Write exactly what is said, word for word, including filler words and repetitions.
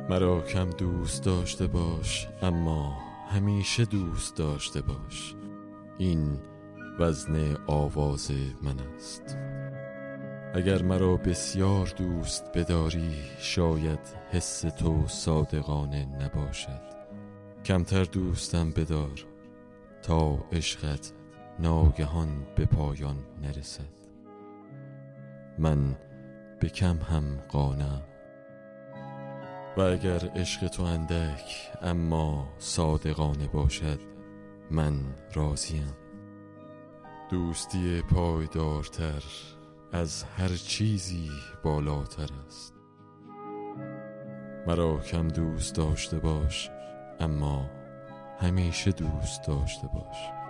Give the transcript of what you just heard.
مرا کم دوست داشته باش، اما همیشه دوست داشته باش. این وزن آواز من است. اگر مرا بسیار دوست بداری، شاید حس تو صادقانه نباشد. کمتر دوستم بدار تا عشقت ناگهان به پایان نرسد. من به کم هم قانعم، و اگر عشق تو اندک اما صادقانه باشد، من راضیم. دوستی پایدارتر از هر چیزی بالاتر است. مرا کم دوست داشته باش، اما همیشه دوست داشته باش.